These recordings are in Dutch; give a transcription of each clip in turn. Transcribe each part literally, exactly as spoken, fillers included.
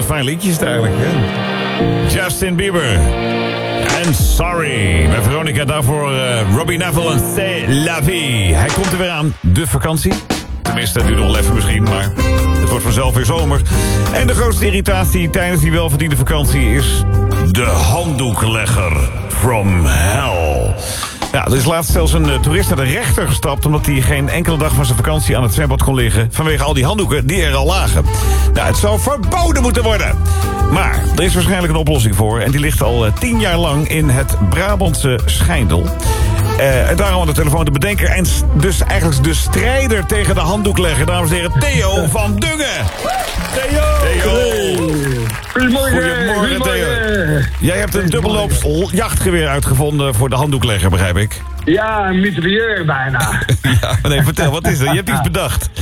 fijn liedje is het eigenlijk, hè? Justin Bieber. En Sorry. Met Veronica daarvoor uh, Robbie Neville en C'est la vie. Hij komt er weer aan. De vakantie. Tenminste, het duurt nog wel even misschien, maar het wordt vanzelf weer zomer. En de grootste irritatie tijdens die welverdiende vakantie is de handdoeklegger from hell. Ja, er is laatst zelfs een uh, toerist naar de rechter gestapt omdat hij geen enkele dag van zijn vakantie aan het zwembad kon liggen vanwege al die handdoeken die er al lagen. Nou, het zou verboden moeten worden. Maar er is waarschijnlijk een oplossing voor en die ligt al uh, tien jaar lang in het Brabantse Schijndel. Uh, en daarom aan de telefoon de bedenker en dus eigenlijk de strijder tegen de handdoeklegger, dames en heren, Theo van Dungen. Theo! Theo! Goedemorgen! Goedemorgen, Theo. Jij hebt een dubbelloops jachtgeweer uitgevonden voor de handdoeklegger, begrijp ik? Ja, een mitrailleur bijna. Ja, nee, vertel, wat is er? Je hebt iets bedacht.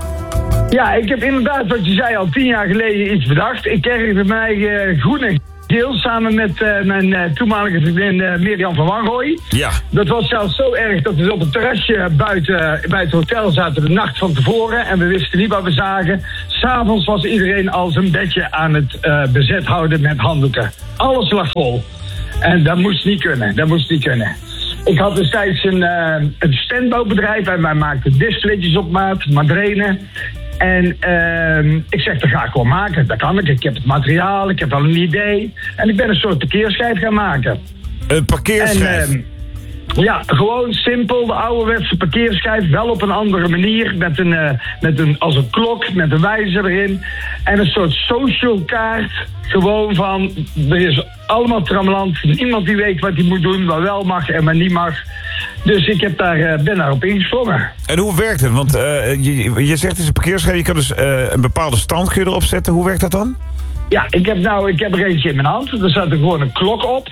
Ja, ik heb inderdaad, wat je zei, al tien jaar geleden iets bedacht. Ik ergerde mij uh, groen en geel samen met uh, mijn uh, toenmalige vriendin uh, Mirjam van Wanrooy. Ja. Dat was zelfs zo erg dat we op het terrasje buiten bij het hotel zaten de nacht van tevoren. En we wisten niet wat we zagen. S'avonds was iedereen al zijn bedje aan het uh, bezet houden met handdoeken. Alles lag vol. En dat moest niet kunnen, dat moest niet kunnen. Ik had destijds een, uh, een standbouwbedrijf en wij maakten displaytjes op maat, madrenen. En uh, ik zeg, dat ga ik gewoon maken. Dat kan ik. Ik heb het materiaal, ik heb al een idee. En ik ben een soort parkeerschijf gaan maken. Een parkeerschijf? En, uh, ja, gewoon simpel, de ouderwetse parkeerschijf. Wel op een andere manier. Met een, uh, met een, als een klok, met een wijzer erin. En een soort social kaart. Gewoon van, er is allemaal trammeland. Niemand die weet wat hij moet doen, wat wel mag en wat niet mag. Dus ik heb daar, uh, ben daarop ingesprongen. En hoe werkt het? Want uh, je, je zegt het is een parkeerschijf, je kan dus uh, een bepaalde stand kun je erop zetten. Hoe werkt dat dan? Ja, ik heb nou, ik heb er eentje in mijn hand. Er staat er gewoon een klok op.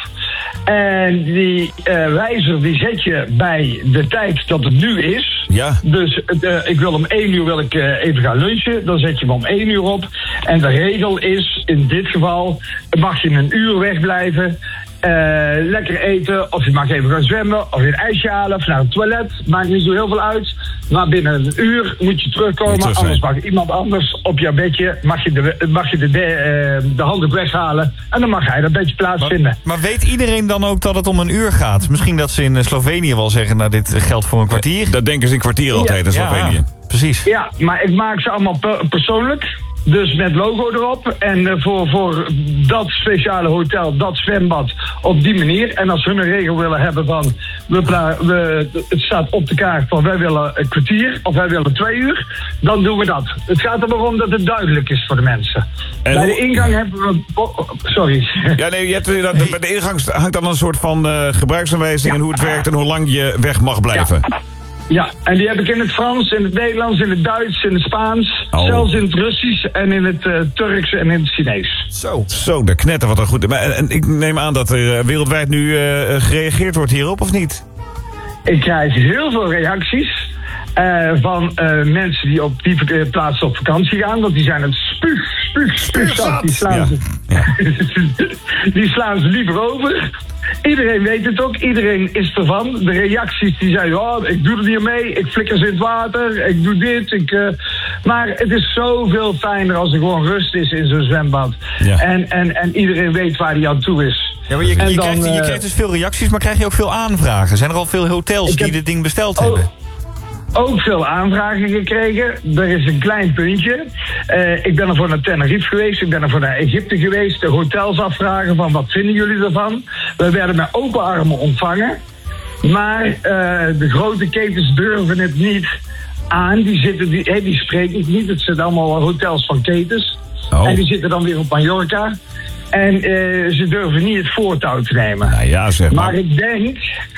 En die uh, wijzer die zet je bij de tijd dat het nu is. Ja. Dus uh, ik wil om één uur wil ik uh, even gaan lunchen. Dan zet je hem om één uur op. En de regel is, in dit geval, mag je een uur wegblijven. Uh, lekker eten, of je mag even gaan zwemmen, of je een ijsje halen, of naar het toilet. Maakt niet zo heel veel uit. Maar binnen een uur moet je terugkomen, terug anders mag iemand anders op jouw bedje, mag je de, mag je de, de, uh, de handdoek weghalen. En dan mag hij dat bedje plaatsvinden. Maar, maar weet iedereen dan ook dat het om een uur gaat? Misschien dat ze in Slovenië wel zeggen, nou dit geldt voor een kwartier. Dat denken ze in kwartier altijd in Slovenië. Ja, precies. Ja, maar ik maak ze allemaal per- persoonlijk. Dus met logo erop. En uh, voor, voor dat speciale hotel, dat zwembad, op die manier. En als hun een regel willen hebben van, we, pla- we, het staat op de kaart van wij willen een kwartier of wij willen twee uur, dan doen we dat. Het gaat er maar om dat het duidelijk is voor de mensen. En bij hoe- de ingang hebben we... Oh, oh, sorry. Ja, nee, je hebt, dat, bij de ingang hangt dan een soort van uh, gebruiksaanwijzing en hoe het werkt en hoe lang je weg mag blijven. Ja. Ja, en die heb ik in het Frans, in het Nederlands, in het Duits, in het Spaans. Oh. Zelfs in het Russisch en in het uh, Turks en in het Chinees. Zo. Zo, de knetter wat een goed. Maar, en, en ik neem aan dat er uh, wereldwijd nu uh, gereageerd wordt hierop, of niet? Ik krijg heel veel reacties uh, van uh, mensen die op die uh, plaats op vakantie gaan. Want die zijn het spuug, spuug, spuug zat. Die slaan, Ja. ze, Ja. die slaan ze liever over. Iedereen weet het ook, iedereen is ervan. De reacties die zeiden, oh, ik doe er niet mee, ik flikker ze in het water, ik doe dit. Ik, uh... Maar het is zoveel fijner als er gewoon rust is in zo'n zwembad. Ja. En, en, en iedereen weet waar hij aan toe is. Ja, maar je, En je, dan, krijgt, je uh, krijgt dus veel reacties, maar krijg je ook veel aanvragen? Zijn er al veel hotels Ik die heb- dit ding besteld Oh. hebben? Ook veel aanvragen gekregen. Er is een klein puntje. Uh, ik ben ervoor naar Tenerife geweest. Ik ben ervoor naar Egypte geweest. De hotels afvragen van wat vinden jullie ervan? We werden met open armen ontvangen. Maar uh, de grote ketens durven het niet aan. Die, zitten, die, hey, die spreken het niet. Het zijn allemaal hotels van ketens. Oh. En die zitten dan weer op Mallorca. En uh, ze durven niet het voortouw te nemen. Nou ja, zeg maar. Maar ik denk...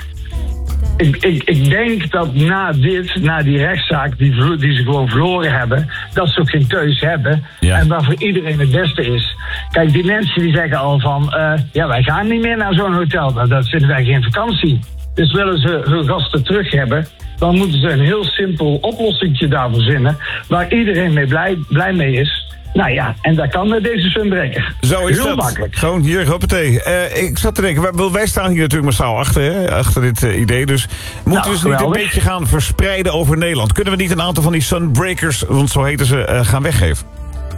Ik, ik, ik denk dat na dit, na die rechtszaak die, vlo- die ze gewoon verloren hebben, dat ze ook geen keus hebben. Ja. En waar voor iedereen het beste is. Kijk, die mensen die zeggen al van, uh, ja, wij gaan niet meer naar zo'n hotel. Nou, dat vinden wij geen vakantie. Dus willen ze hun gasten terug hebben, dan moeten ze een heel simpel oplossingje daar verzinnen, waar iedereen mee blij, blij mee is. Nou ja, en dat kan met deze sunbreaker. Zo is heel dat. makkelijk. Gewoon hier, hoppatee. Uh, ik zat te denken, wij, wij staan hier natuurlijk massaal achter, hè, achter dit uh, idee. Dus moeten Nou, we ze niet een geweldig. beetje gaan verspreiden over Nederland? Kunnen we niet een aantal van die sunbreakers, want zo heten ze, uh, gaan weggeven?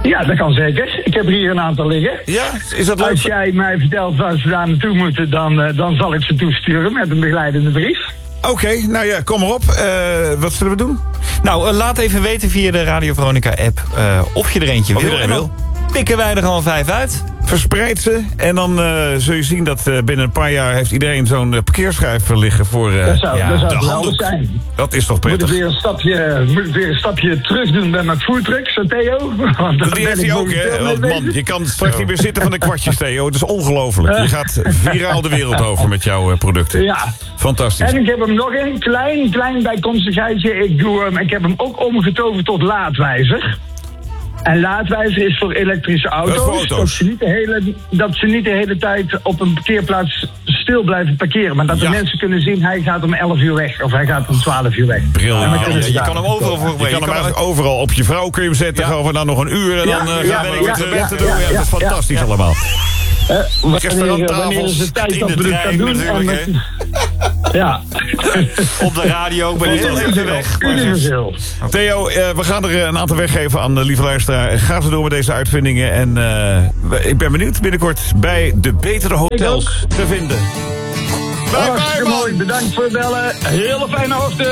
Ja, dat kan zeker. Ik heb er hier een aantal liggen. Ja, is dat leuk? Als jij mij vertelt waar ze daar naartoe moeten, dan, uh, dan zal ik ze toesturen met een begeleidende brief. Oké, okay, nou ja, kom maar op. Uh, wat zullen we doen? Nou, uh, laat even weten via de Radio Veronica app uh, of je er eentje of wil. je er een wil. Pikken wij er gewoon vijf uit. Verspreid ze en dan uh, zul je zien dat uh, binnen een paar jaar heeft iedereen zo'n uh, parkeerschijf liggen voor uh, dat zou, ja, dat zou de wel handdoek. zijn. Dat is toch Moet ik, prettig? weer een stapje, moet ik weer een stapje terug doen bij mijn foodtruck, zo Theo? Want Dat heeft hij ook, hè? Want man, je kan straks niet meer zitten van de kwartjes, Theo. Het is ongelooflijk. Je gaat viraal de wereld over met jouw uh, producten. Ja. Fantastisch. En ik heb hem nog een klein, klein bijkomstigheidje. Ik, doe hem, ik heb hem ook omgetoverd tot laadwijzer. En laadwijzer is voor elektrische auto's. Dat, voor auto's. Dat, ze niet de hele, dat ze niet de hele tijd op een parkeerplaats stil blijven parkeren. Maar dat Ja. de mensen kunnen zien, hij gaat om elf uur weg. Of hij gaat om twaalf uur weg. Briljant. Ja, je, je kan hem overal voor Je gebruiken. kan hem eigenlijk overal op je vrouw kun je hem zetten. Ja. Gewoon van nou nog een uur en Ja, dan uh, ja, ga ben ik ja, met de ja, bed te ja, doen. ja, Ja, dat is ja, fantastisch ja. allemaal. Uh, wanneer, Restauranttafels wanneer is de tijd in dat de we dit gaan trein doen? natuurlijk, En met- ja. Op de radio, ik ben heel even weg. Maar- Universeel. Theo, uh, we gaan er uh, een aantal weggeven aan de lieve luisteraar. Ga zo door met deze uitvindingen. En uh, ik ben benieuwd binnenkort bij de betere hotels te vinden. Bye bye, Hartstikke man. mooi. Bedankt voor het bellen. Hele fijne ochtend.